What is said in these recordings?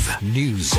News.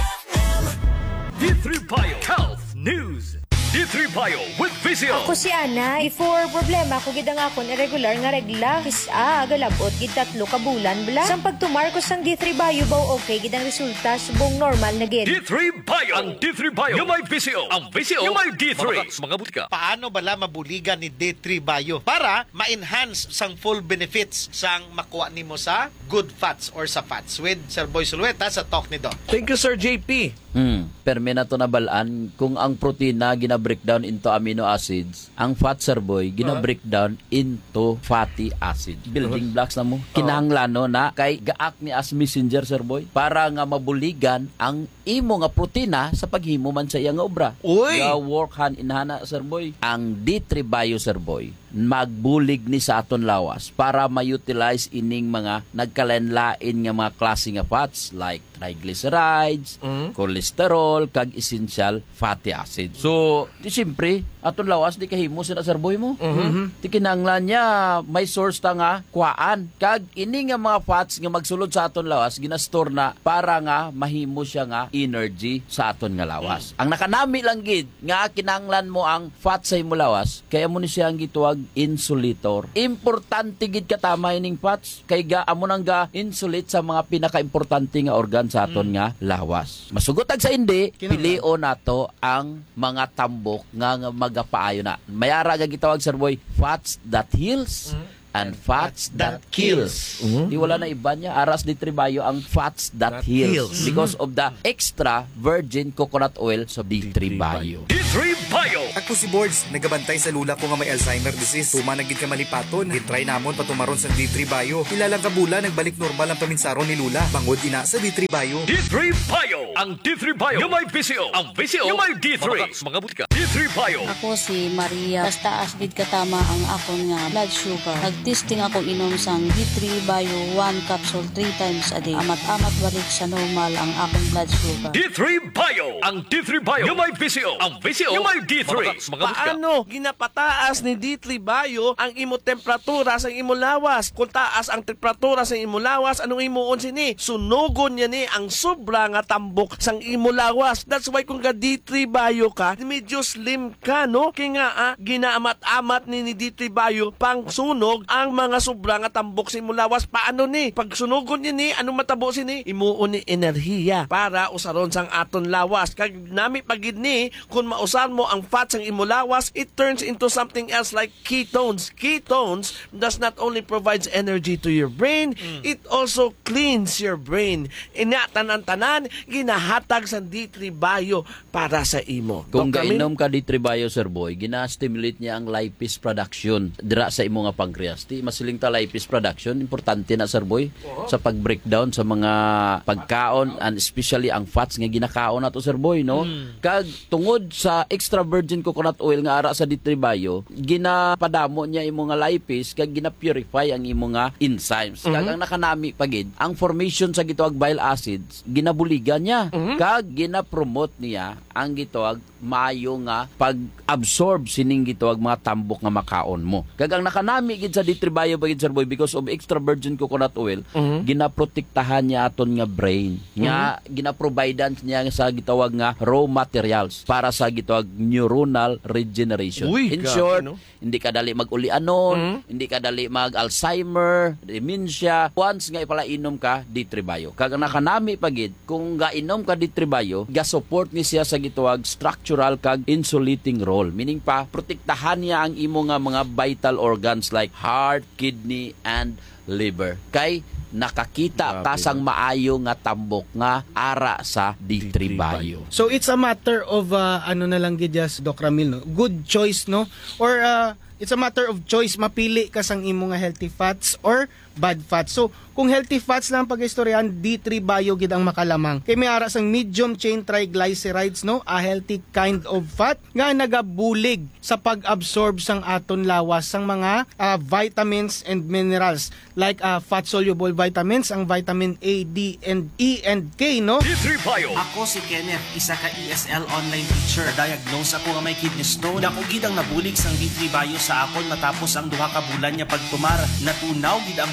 D3 Bio Health News. D3 Bio with Visio. Ako si Ana, before problema ko gid ang akon irregular nga regla. Kisa galabot gid 3 ka bulan bla. Sang pagtumar ko sang D3 Bio baw okay gid ang resulta subong normal na gid. D3 Bio. Ang D3 Bio. Yung may Visio. Ang Visio. Yung may D3. Mga butika. Paano bala mabuligan ni D3 Bio para ma-enhance sang full benefits sang makuha nimo sa good fats or sa fats with Sir Boy Sulueta sa talk ni Doc. Thank you, Sir JP. Permi na to nabalaan kung ang protina gina-breakdown into amino acids, ang fat, Sir Boy, gina-breakdown into fatty acid. Building blocks na mo. Kinahanglan no na kay gaak ni as messenger, Sir Boy, para nga mabuligan ang imo nga protina sa paghimo man sa iya nga obra. Uy! Ga work hand in hand, Sir Boy. Ang D3 Bio, Sir Boy, magbulig ni sa aton lawas para ma-utilize ining mga nagkalain-lain nga mga klase nga fats like triglycerides, cholesterol, kag essential fatty acid. So, di siyempre, aton lawas di kahimo sa Sir Boy mo. Di kinahanglan niya may source ta nga kuhaan. Kag ini nga mga fats nga magsulod sa aton lawas ginastore na para nga mahimo siya nga energy sa aton nga lawas. Ang nakanami lang gid nga kinahanglan mo ang fat sa imo lawas, kaya mo ni siya ang gituwag insulator. Importante gid katama ining fats kay ga amo nang ga insulate sa mga pinaka-importante nga organ sa aton nga lawas. Masugotag sa hindi, pilion nato ang mga tambok nga magapaayo na. Mayara ga gitawag, Sir Boy, fats that heals and fats that kills. Di wala na iba niya. Aras di Tribayo ang fats that heals. Because of the extra virgin coconut oil sa D3 Bio. D3 Bio. Ako si Boards, nagabantay sa lula ko nga may Alzheimer disease. Tuma nagid ka malipaton, gitry namon patumaron sa D3 Bio. Ilalang kabula, nagbalik normal ang paminsaron ni Lula. Bangod ina sa D3 Bio. D3 Bio. Ang D3 Bio. Yung may Visio. Ang Visio. Yung may D3. Mga butika. D3 Bio. Ako si Maria. Basta asbid katama ang akon nga blood sugar. Nagtesting ako inom sang D3 Bio 1 capsule 3 times a day. Amat-amat balik sa normal ang akong blood sugar. D3 Bio. Ang D3 Bio. Yung may Visio. Ang Visio. Yung may D3. Mga butika. Paano ginapataas ni D3 Bio ang imo temperatura sa imo lawas? Kung taas ang temperatura sa imo lawas, anong imuon sini? Sunugon niya ni ang sobra nga tambok sang imo lawas. That's why kung ga D3 Bio ka, medyo slim ka, no? Kaya nga, ginaamat-amat ni D3 Bio pang sunog ang mga sobra nga tambok sa imo lawas. Paano ni? Pag sunugon niya ni, anong matabo sini? Imuon ni enerhiya para usaron sang aton lawas. Kag nami pagid ni, kung mausan mo ang fat sang imo lawas, it turns into something else like ketones. Ketones does not only provides energy to your brain, it also cleans your brain. Tanan-tanan, ginahatag sa D3 Bio para sa imo. Kung gainom ka D3 Bio, Sir Boy, gina-stimulate niya ang lipase production dira sa imo nga pancreas. Di masiling ta lipase production, importante na, Sir Boy, sa pag-breakdown sa mga pagkaon and especially ang fats nga ginakaon nato, Sir Boy, no? Kag tungod sa extra virgin coconut oil nga ara sa D3 Bio, ginapadamo niya imo nga lipase kag gina-purify ang imo nga enzymes. Kag ang nakanami pagid, ang formation sa gituwag bile acids ginabuligan niya. Kag gina-promote niya ang gituwag maayo nga pag-absorb sining gituwag mga tambok nga makaon mo. Kag ang nakanami gid sa D3 Bio pagid, Sir Boy, because of extra virgin coconut oil, ginaprotektahan niya aton nga brain. Nga ginaprovidean niya sa gitawag nga raw materials para sa gitawag neuronal regeneration. In short, hindi ka dali mag-ulianon, hindi ka dali mag-Alzheimer, dementia. Once nga ipalainom ka, D3 Bio. Kag ang nakanami pagid, kung gainom ka D3 Bio, ga-support ni siya sa gitawag structural kag insulating role. Meaning pa, protektahan niya ang imo nga mga vital organs like heart, kidney, and liver. Kay nakakita tasang maayo nga tambok nga ara sa D3 Bio. So it's a matter of ano na lang gid just Doc Ramil, no? Good choice, no? Or it's a matter of choice, mapili ka sang imo nga healthy fats or bad fats. So kung healthy fats lang pag-istoryahan, D3 Bio gid ang makalamang. Kay may ara sang medium chain triglycerides, no? A healthy kind of fat nga nagabulig sa pag-absorb sang aton lawas sang mga vitamins and minerals like fat soluble vitamins, ang vitamin A, D, and E, and K, no? D3 Bio. Ako si Kenneth, isa ka ESL online teacher. Diagnose ako nga may kidney stone. Dako gid ang nabulig sang D3 Bio sa akon matapos ang 2 ka bulan niya pagtumar. Natunaw gid ang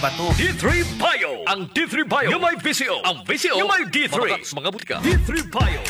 bato. D3 Bio. Ang D3 Bio yung may VCO. Ang VCO yung may D3. Mga butika. D3 Bio.